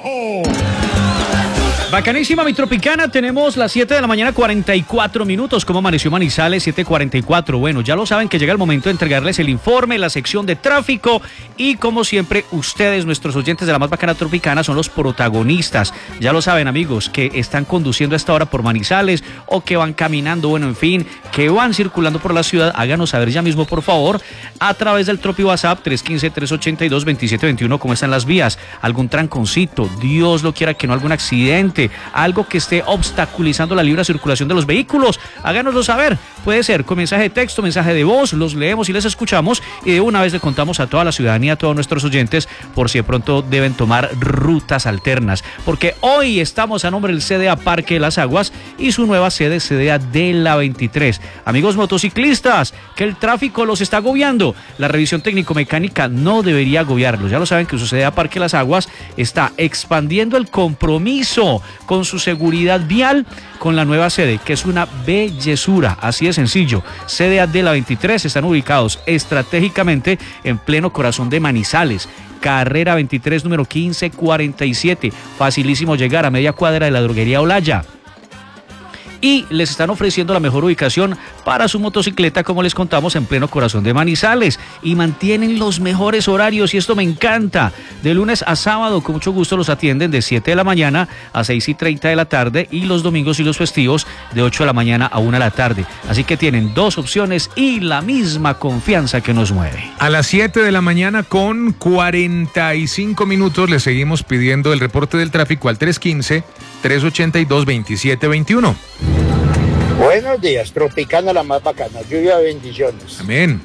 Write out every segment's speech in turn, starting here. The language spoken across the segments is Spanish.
Bacanísima mi Tropicana, tenemos las 7 de la mañana 44 minutos. ¿Cómo amaneció Manizales? 7:44. Bueno, ya lo saben que llega el momento de entregarles el informe, la sección de tráfico y como siempre ustedes, nuestros oyentes de la más bacana Tropicana, son los protagonistas. Ya lo saben amigos, que están conduciendo a esta hora por Manizales o que van caminando, bueno, en fin, que van circulando por la ciudad. Háganos saber ya mismo por favor a través del Tropi WhatsApp 315-382-2721 cómo están las vías, algún tranconcito, Dios lo quiera que no, algún accidente, algo que esté obstaculizando la libre circulación de los vehículos. Háganoslo saber, puede ser con mensaje de texto, mensaje de voz, los leemos y les escuchamos y de una vez le contamos a toda la ciudadanía, a todos nuestros oyentes, por si de pronto deben tomar rutas alternas, porque hoy estamos a nombre del CDA Parque de las Aguas y su nueva sede, CDA de la 23. Amigos motociclistas, que el tráfico los está agobiando, la revisión técnico-mecánica no debería agobiarlos. Ya lo saben que su CDA Parque de las Aguas está expandiendo el compromiso con su seguridad vial con la nueva sede, que es una bellezura, así de sencillo. CDA de la 23 están ubicados estratégicamente en pleno corazón de Manizales, carrera 23, número 1547, facilísimo llegar a media cuadra de la droguería Olaya. Y les están ofreciendo la mejor ubicación para su motocicleta, como les contamos, en pleno corazón de Manizales, y mantienen los mejores horarios y esto me encanta. De lunes a sábado con mucho gusto los atienden de 7 de la mañana a 6:30 de la tarde y los domingos y los festivos de 8 de la mañana a 1 de la tarde. Así que tienen dos opciones y la misma confianza que nos mueve. A las 7 de la mañana con 45 minutos le seguimos pidiendo el reporte del tráfico al 315-382-2721. Buenos días, Tropicana la más bacana, lluvia, bendiciones. Amén.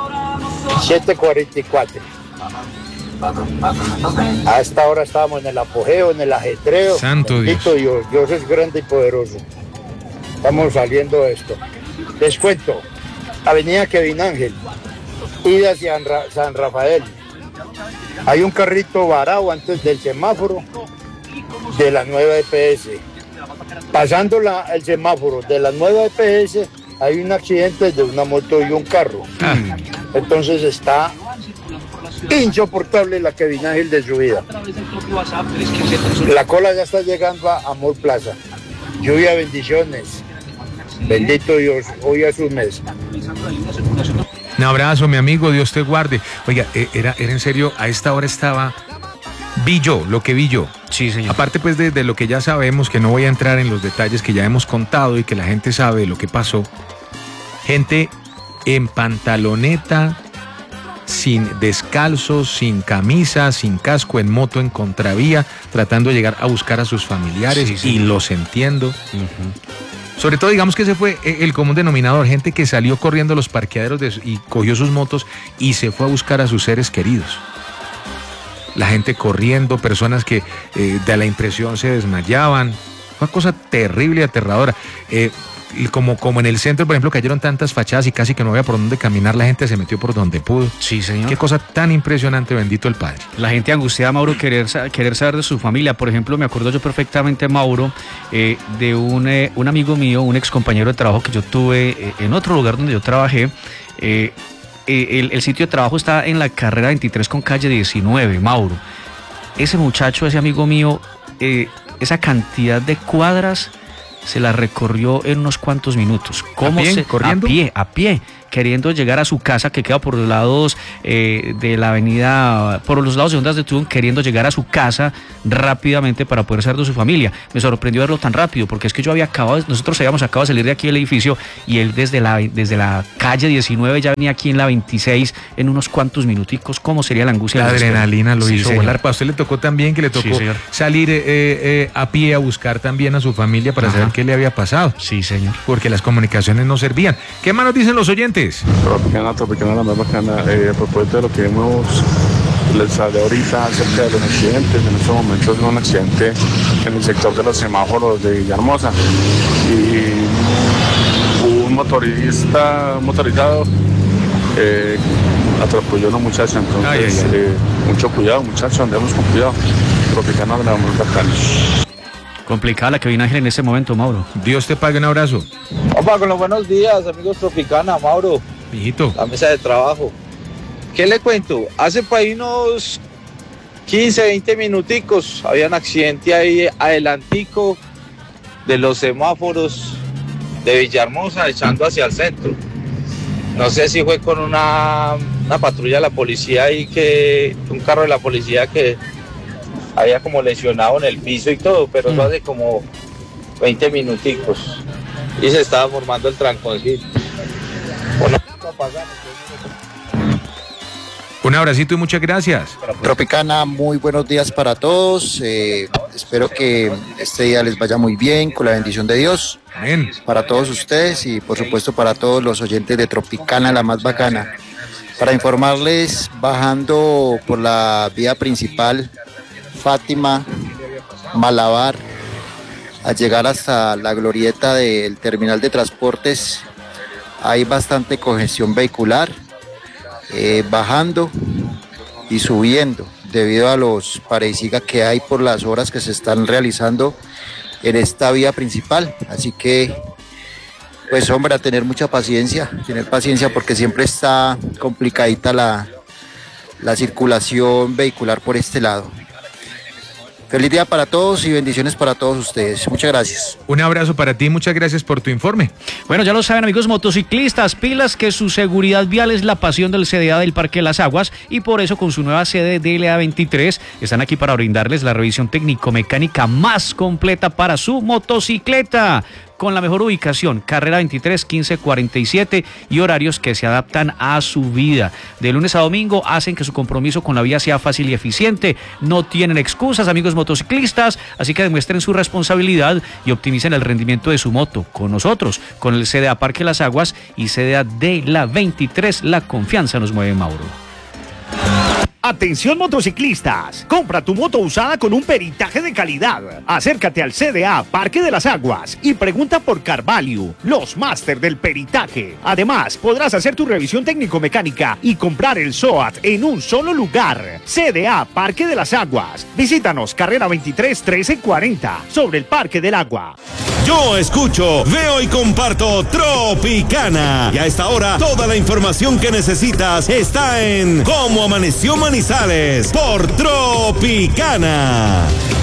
7:44. A esta hora estábamos en el apogeo, en el ajetreo. Santo Bendito Dios. Dios es grande y poderoso. Estamos saliendo de esto. Les cuento, Avenida Kevin Ángel, ida hacia San Rafael. Hay un carrito varado antes del semáforo de la nueva EPS. Pasando el semáforo de la nueva EPS, hay un accidente de una moto y un carro. Entonces está insoportable la Kevin Ángel de subida. La cola ya está llegando a Amor Plaza. Lluvia, bendiciones. Bendito Dios, hoy es un mes. Un abrazo, mi amigo, Dios te guarde. Oiga, era en serio, a esta hora estaba... lo que vi yo. Sí, señor. Aparte pues de lo que ya sabemos, que no voy a entrar en los detalles que ya hemos contado y que la gente sabe lo que pasó. Gente en pantaloneta, sin descalzos, sin camisa, sin casco, en moto, en contravía, tratando de llegar a buscar a sus familiares, sí, y los entiendo. Sobre todo, digamos que ese fue el común denominador, gente que salió corriendo a los parqueaderos y cogió sus motos y se fue a buscar a sus seres queridos. La gente corriendo, personas que de la impresión se desmayaban. Una cosa terrible y aterradora. Como en el centro, por ejemplo, cayeron tantas fachadas y casi que no había por dónde caminar, la gente se metió por donde pudo. Sí, señor. Qué cosa tan impresionante, bendito el Padre. La gente angustiada, Mauro, querer saber de su familia. Por ejemplo, me acuerdo yo perfectamente, Mauro, de un amigo mío, un ex compañero de trabajo que yo tuve en otro lugar donde yo trabajé. El sitio de trabajo está en la carrera 23 con calle 19, Mauro. Ese muchacho, ese amigo mío, esa cantidad de cuadras se la recorrió en unos cuantos minutos. ¿Cómo? ¿Corriendo? A pie, queriendo llegar a su casa que queda por los lados de la avenida, por los lados de Ondas de Tubón, queriendo llegar a su casa rápidamente para poder salir de su familia. Me sorprendió verlo tan rápido, porque es que nosotros habíamos acabado de salir de aquí del edificio y él desde la calle 19 ya venía aquí en la 26 en unos cuantos minuticos. ¿Cómo sería la angustia? La adrenalina lo hizo señor. volar. ¿Para usted le tocó también que le tocó salir a pie a buscar también a su familia para saber qué le había pasado? Sí, señor. Porque las comunicaciones no servían. ¿Qué más nos dicen los oyentes? Tropicana la más bacana. A propósito de lo que les hablé ahorita acerca de los accidentes, en estos momentos hubo un accidente en el sector de los semáforos de Villahermosa y un motorizado atropelló a una muchacha. Entonces mucho cuidado, muchachos, andemos con cuidado. Tropicana la más bacana. Complicada la Kevin Ángel en ese momento, Mauro. Dios te pague, un abrazo. Opa, con los buenos días, amigos Tropicana, Mauro. Mijito. La mesa de trabajo. ¿Qué le cuento? Hace por ahí unos 15, 20 minuticos, había un accidente ahí adelantico de los semáforos de Villahermosa echando hacia el centro. No sé si fue con una patrulla de la policía ahí, un carro de la policía que había como lesionado en el piso y todo, pero eso hace como 20 minuticos y se estaba formando el tranconcito. Bueno, Un abracito y muchas gracias. Tropicana, muy buenos días para todos. Espero que este día les vaya muy bien, con la bendición de Dios. Amén. Para todos ustedes y por supuesto para todos los oyentes de Tropicana, la más bacana. Para informarles, bajando por la vía principal, Fátima, Malabar, al llegar hasta la glorieta del terminal de transportes, hay bastante congestión vehicular. Bajando y subiendo debido a los parecida que hay por las obras que se están realizando en esta vía principal. Así que, pues hombre, a tener mucha paciencia, porque siempre está complicadita la circulación vehicular por este lado. Feliz día para todos y bendiciones para todos ustedes. Muchas gracias. Un abrazo para ti, muchas gracias por tu informe. Bueno, ya lo saben, amigos motociclistas, pilas que su seguridad vial es la pasión del CDA del Parque de las Aguas y por eso con su nueva sede DLA 23 están aquí para brindarles la revisión técnico-mecánica más completa para su motocicleta. Con la mejor ubicación, carrera 23 15 47 y horarios que se adaptan a su vida. De lunes a domingo hacen que su compromiso con la vía sea fácil y eficiente. No tienen excusas, amigos motociclistas, así que demuestren su responsabilidad y optimicen el rendimiento de su moto con nosotros, con el CDA Parque Las Aguas y CDA de la 23. La confianza nos mueve, Mauro. Atención motociclistas, compra tu moto usada con un peritaje de calidad. Acércate al CDA Parque de las Aguas y pregunta por Carvalho, los máster del peritaje. Además, podrás hacer tu revisión técnico-mecánica y comprar el SOAT en un solo lugar. CDA Parque de las Aguas. Visítanos, carrera 23 1340, sobre el Parque del Agua. Yo escucho, veo y comparto Tropicana. Y a esta hora, toda la información que necesitas está en Cómo Amaneció Manizales por Tropicana.